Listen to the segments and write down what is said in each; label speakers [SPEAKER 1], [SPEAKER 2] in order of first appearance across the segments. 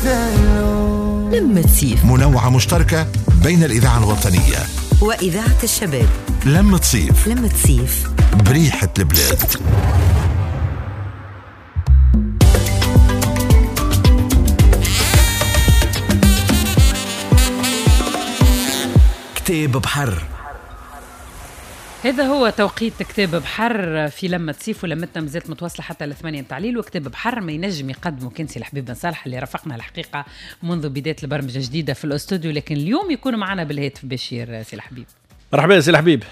[SPEAKER 1] لمة صيف
[SPEAKER 2] منوعة مشتركة بين الإذاعة الوطنية
[SPEAKER 1] وإذاعة الشباب.
[SPEAKER 2] لمة صيف،
[SPEAKER 1] لمة صيف
[SPEAKER 2] بريحة البلاد.
[SPEAKER 3] كتاب بحر.
[SPEAKER 4] هذا هو توقيت كتاب بحر في لمة صيف، ولمتنا مازالت متواصلة حتى ل8 تعليل. وكتاب بحر ما ينجم يقدمه كان سي الحبيب بن صالح اللي رافقنا الحقيقة منذ بداية البرمجة الجديدة في الاستوديو، لكن اليوم يكون معنا بالهاتف بشير. سي الحبيب،
[SPEAKER 5] مرحبا سي الحبيب.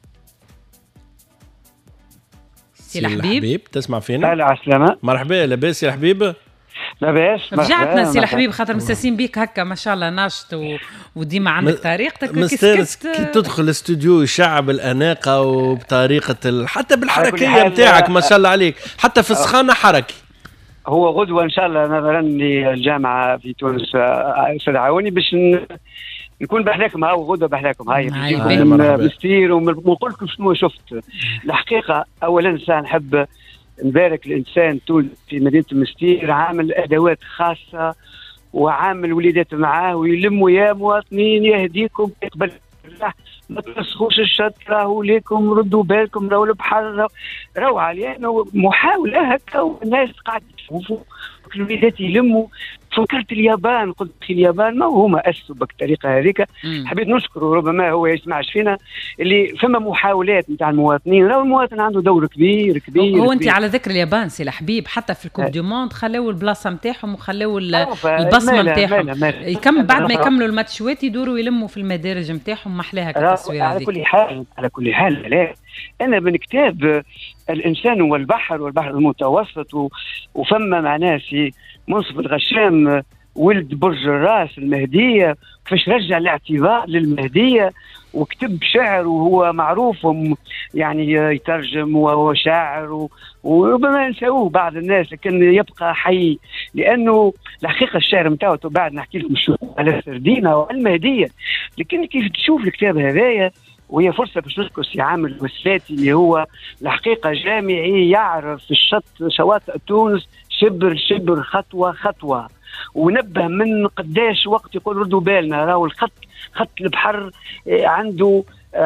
[SPEAKER 4] سي الحبيب
[SPEAKER 5] تسمع فينا؟
[SPEAKER 6] هلا على السلامة.
[SPEAKER 5] مرحبا، لاباس سي الحبيب؟
[SPEAKER 6] لاباس.
[SPEAKER 4] رجعتنا سي الحبيب خاطر مستسين بيك هكا ما شاء الله ناشط وديما عندك طريقتك.
[SPEAKER 5] مستانس كي تدخل الاستوديو يشعب الأناقة وبطريقة حتى بالحركية متاعك ما شاء الله عليك، حتى في السخانة حركي.
[SPEAKER 6] هو غدوة إن شاء الله نظرا للجامعة في تونس استدعوني باش نكون بحلاكم. هاو غدوة بحلاكم هاي مستير ونقول لكم شنو شفت. الحقيقة أولا نحب نبارك الإنسان تونس في مدينة مستير، عامل أدوات خاصة وعامل وليدات معاه ويلموا يا مواطنين يهديكم يقبل الله ما تسخوش الشط راهو ليكم ردوا بالكم راهو البحر روعة، لأنه محاولة هكا والناس قاعدة تشوفوا الوليدات يلموا. فكرت اليابان، قلت في اليابان ما هما أسسوا بالطريقة هذيك. حبيت نشكره، ربما هو يسمعش فينا، اللي فما محاولات نتاع المواطنين. راهو المواطن عنده دور كبير.
[SPEAKER 4] هو انت على ذكر اليابان سي الحبيب، حتى في الكوب دي موند خلاو البلاصه نتاعهم وخلاو البصمه نتاعهم. بعد ما يكملوا الماتشوات يدوروا يلموا في المدارج نتاعهم. محلاها كتصوير
[SPEAKER 6] على كل حال لا انا من كتاب الانسان والبحر المتوسط وفما معناه في منصف الغشام ولد برج الراس المهديه كيفاش رجع الاعتبار للمهديه، وكتب شعر وهو معروف يعني يترجم وهو شاعر وربما ينسوه بعض الناس لكن يبقى حي، لانه الحقيقه الشعر نتاعو بعد نحكي لكم شو على سردينه والمهديه. لكن كيف تشوف الكتاب هذايا وهي فرصة باش نشكر سي عامر الوسلاتي اللي هو الحقيقة جامعي يعرف في الشط شواطئ تونس شبر شبر خطوة خطوة، ونبه من قداش وقت يقول ردوا بالنا راهو خط البحر عنده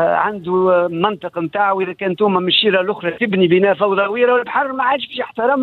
[SPEAKER 6] منطقة نتاعو. إذا كانت توما من الشيرة الأخرى تبني بناء فوضوي راهو البحر ما عادش يحترم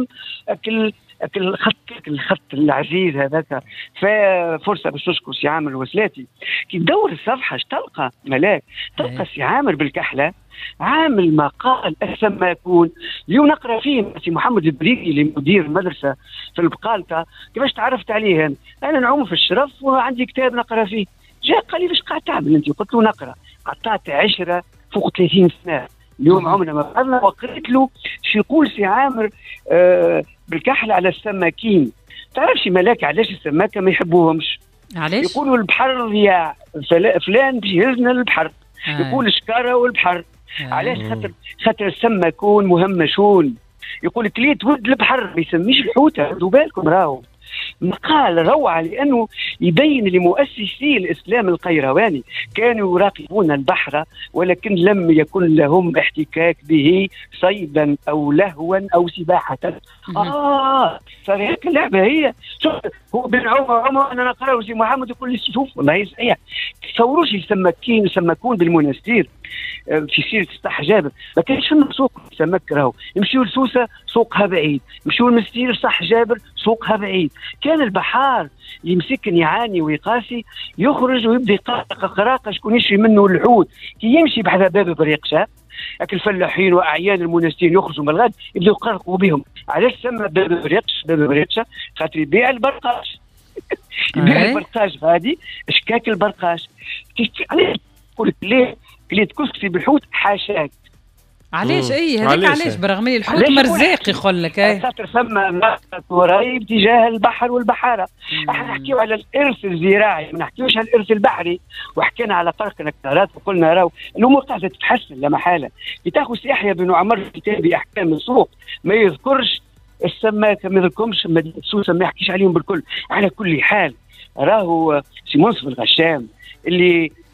[SPEAKER 6] الخط العزيز هذاك. ففرصة باش نشكر سي عامر الوسلاتي. كي تدور الصفحة تلقى ملاك، تلقى سي عامر بالكحلة عامل مقال السماكون. اليوم نقرا فيه سي محمد البريكي اللي مدير مدرسة في البقالطة. كيفاش تعرفت عليه أنا نعوم في الشرف وعندي كتاب نقرا فيه. جاء قال لي فاش قاعد تعمل أنت؟ قلت له نقرا. عطات 10 فوق 30 سنة اليوم عمرنا ما قرنا. وقريت له شو يقول سي عامر بالكحل على السماكين. تعرفش ملاك علاش السماكة ما يحبوهمش؟ علاش؟ يقولوا البحر ضياع، فلان بيهزنا البحر. يقول شكارة والبحر. علاش؟ خاطر السماكون مهمشون. يقول كليت ود البحر ما يسميش الحوتة. خذوا بالكم راهو مقال روعة، لأنه يبين لمؤسسي الإسلام القيرواني كانوا يراقبون البحر ولكن لم يكن لهم احتكاك به صيدا أو لهوا أو سباحة. صار هيك اللعبة هي. شوف هو بن عمر أنا نقرأ سي محمد يقول لي شوف والله صحيح. تصوروش يسمكون بالمنستير في سيرة الصح جابر ما كانش فما سوق سمك راهو. يمشيوا لسوسة سوقها بعيد، يمشيوا لمستير صح جابر سوقها بعيد. كان البحار يمسكن يعاني ويقاسي يخرج ويبدا يقرق قراقه شكون يشري منه الحوت. كي يمشي بحذا باب بريقشة لكن الفلاحين واعيان المنستير يخرجوا من الغد يبداوا يقرقوا بهم. علاش سمى باب بريقشة؟ خاطر يبيع البرقاش. يبيع البرقاش غادي اشكاك البرقاش. علاش يقول لك ليه كليت كسكسي بالحوت حاشاك؟
[SPEAKER 4] علاش هذيك علاش برغم لي الحوت مرزاق يقول لك
[SPEAKER 6] خاطر ثم قريب تجاه البحر والبحاره. احنا نحكيو على الارث الزراعي ما نحكيوش على الارث البحري. وحكينا على فرق النكتارات وقلنا راهو الامور قاعده تتحسن لا محاله. تاخذ يحيى بن عمر في كتابه احكام السوق ما يذكرش السماكه، ما يذكرش مدينه سوسه، ما يحكيش عليهم بالكل. على كل حال راهو سي منصف الغشام اللي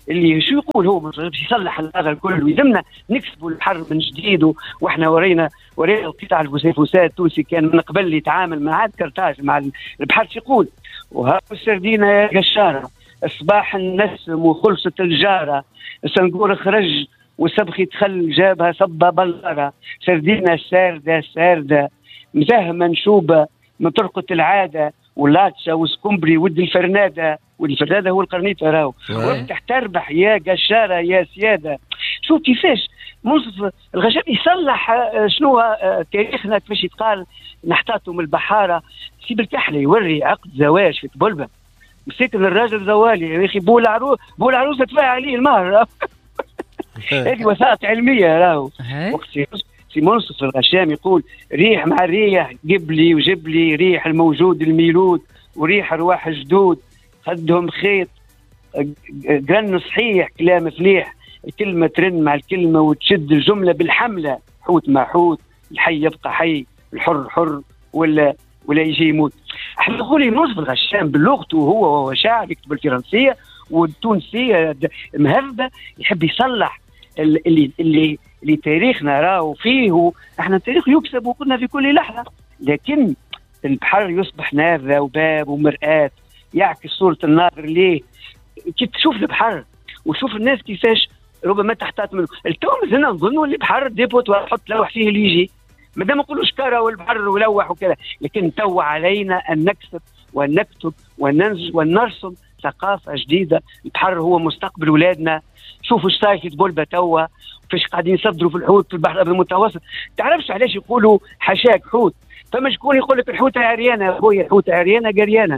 [SPEAKER 6] اللي شو يقول هو يصلح هذا الكل ويلزمنا نكسبوا البحر من جديد. واحنا ورينا القطاع الفسيفساء التونسي كان من قبل اللي يتعامل مع كرتاج مع البحر شو يقول. وها السردينه يا قشاره صباح النسم وخلصت الجاره الصنقور خرج والسبخي تخل جابها صبة بلارة سردينة ساردة مزهمة نشوبة من طرقة العادة ولاتشا وسكمبري ود الفرنادة هو القرنيطة راهو وافتح تربح يا قشارة يا سيادة. شوف كيفاش منصف الغشام يصلح شنو تاريخنا كيفاش يتقال نحتاطوا من البحارة سيب الكحلة يوري عقد زواج في طبلبة مسكن الراجل زوالي يا اخي بول عروس تدفع عليه المهر هذه وثائق علميه راهو. وقت في منصف الغشام يقول ريح مع الريح جيب لي وجيب لي ريح الموجود الميلود وريح ارواح جدود خدهم خيط قرن صحيح كلام فليح الكلمه ترن مع الكلمه وتشد الجمله بالحمله حوت مع حوت الحي يبقى حي الحر حر ولا يجي يموت. احنا نقول منصف الغشام بلغته وهو شاعر يكتب الفرنسيه والتونسيه مهذبه يحب يصلح اللي تاريخنا راهو فيه. احنا التاريخ يكسب وكنا في كل لحظه لكن البحر يصبح نافذه وباب ومرآة يعكس صوره الناظر ليه. كي تشوف البحر وشوف الناس كيفاش ربما تحتاط منه التوم هنا نظنوا اللي البحر ديبوت وحط لوح فيه اللي يجي مادام نقولوا شكاره والبحر ولوح وكذا لكن تو علينا ان نكسب وان نكتب ونرسم ثقافه جديده. البحر هو مستقبل اولادنا. شوفوا ايش صاير في بولبا توا كيفاش قاعدين يصدروا في الحوت في البحر المتوسط. تعرفش علاش يقولوا حشاك حوت فما شكون يقول لك الحوته عريانه يا خويا الحوته عريانه قريانه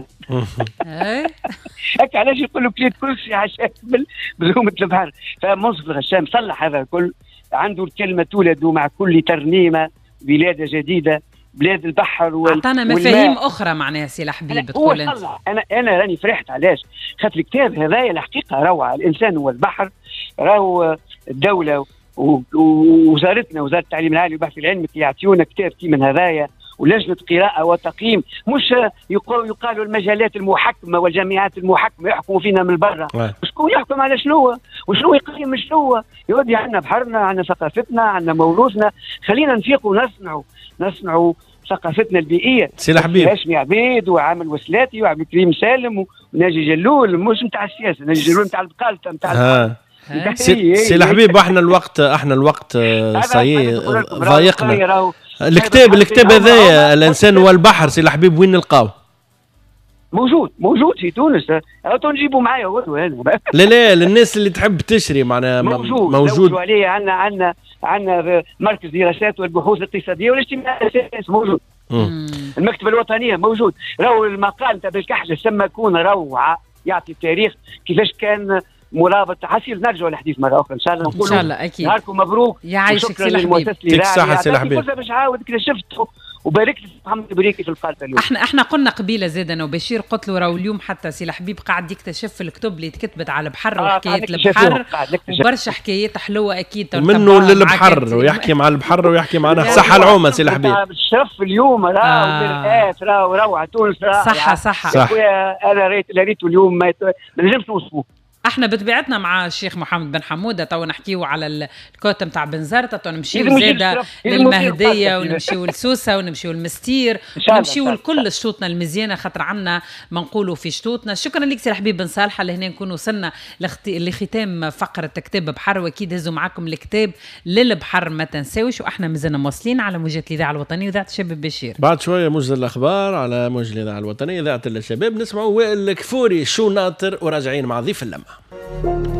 [SPEAKER 6] هكا علاش يقولوا كليت كرسي حشاك بلومه البحر. فمنصف الغشام صلح هذا الكل عنده الكلمه تولد مع كل ترنيمه ولاده جديده بلاد البحر
[SPEAKER 4] اعطانا مفاهيم اخرى معناها سي لحبيب تقول انت.
[SPEAKER 6] انا راني فرحت علاش خاطر الكتاب هذايا الحقيقه روعه. الانسان هو البحر راهو الدوله ووزارتنا وزاره التعليم العالي والبحث العلمي يعطيونا كتاب من هذايا ولجنه قراءه وتقييم مش يقالوا المجالات المحكمه والجامعات المحكمه يحكموا فينا من برا. شكون يحكم على شنو وشنو يقيم شنو يودي عندنا بحرنا عندنا ثقافتنا عندنا موروثنا. خلينا نفيقوا نصنعوا ثقافتنا البيئيه.
[SPEAKER 5] سي لحبيب
[SPEAKER 6] هاشمي عبيد وعامل وسلاتي وعبد الكريم سالم وناجي جلول مش نتاع السياسه ناجي جلول نتاع البقالته نتاع
[SPEAKER 5] سي لحبيب احنا الوقت صحيح ضايقنا. الكتاب هذا الانسان والبحر سي لحبيب وين نلقاوه؟
[SPEAKER 6] موجود في تونس. نجيبوا معايا هنا
[SPEAKER 5] لا للناس اللي تحب تشري معناها موجود
[SPEAKER 6] عليه. عندنا مركز دراسات والبحوث الاقتصاديه والاجتماعيه موجود. المكتبه الوطنيه موجود. راهو المقال تاع بالكحله سما كون روعه يعطي التاريخ كيفاش كان مرابط. حسير نرجعوا للحديث مره اخرى ان شاء الله.
[SPEAKER 4] ان شاء الله اكيد.
[SPEAKER 6] نهاركم مبروك.
[SPEAKER 4] يعيشك سي لحبيب.
[SPEAKER 5] يعطيك الصحه سي لحبيب.
[SPEAKER 6] باش عاود اكتشفته وبارك لي محمد بريكي في القالة اليوم.
[SPEAKER 4] احنا قلنا قبيله زاد انا وبشير قلت له راهو اليوم حتى سي لحبيب قاعد يكتشف في الكتب اللي تكتبت على البحر وحكايات البحر وبرشا حكايات حلوه اكيد
[SPEAKER 5] منه للبحر ويحكي مع البحر ويحكي معنا صحه العومه سي لحبيب.
[SPEAKER 6] الشرف اليوم راهو روعه تونس
[SPEAKER 4] صح
[SPEAKER 6] انا ريته اليوم ما نجمش نوصفوه.
[SPEAKER 4] احنا بطبيعتنا مع الشيخ محمد بن حموده تو نحكيو على الكوت نتاع بنزرته تو نمشيو زاده للمهديه ونمشيو لسوسه ونمشيو للمستير ونمشيو لكل شطوطنا المزيانه خاطر عنا ما نقولوا في شطوطنا. شكرا لك سي لحبيب بن صالح. لهنا نكونوا وصلنا لختام فقره كتاب بحر واكيد هزوا معاكم الكتاب للبحر ما تنساوش. واحنا مازلنا موصلين على موجة الاذاعه الوطنيه اذاعه الشباب بشير. بعد شويه موجة الاخبار على موجة الاذاعه الوطنيه اذاعه الشباب نسمعوا وائل الكفوري شو ناطر وراجعين مع ضيف اللمه.